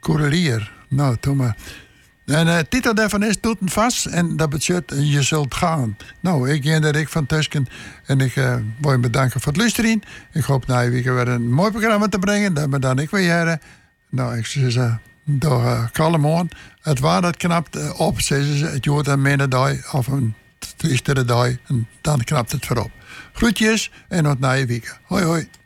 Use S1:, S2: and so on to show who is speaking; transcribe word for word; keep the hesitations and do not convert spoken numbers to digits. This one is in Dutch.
S1: Courelier. Nou, toen maar. En de uh, titel daarvan is Toeten vast. En dat betekent je zult gaan. Nou, ik ben Rick van Tusken. En ik uh, wil je bedanken voor het luisteren. Ik hoop na je week weer een mooi programma te brengen. Dat we dan ik weer heren. Nou, ik zeg ze. Door uh, kalm het waar dat knapt uh, op, zeggen ze. Het wordt een middag of een triestere dag. En dan knapt het voorop. Groetjes en tot na je week. Hoi, hoi.